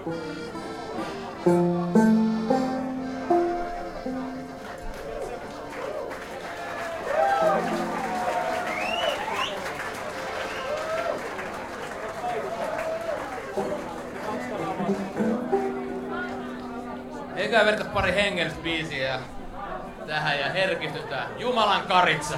Eiköhän verta pari hengellistä biisiä tähän ja herkistytään. Jumalan karitsa.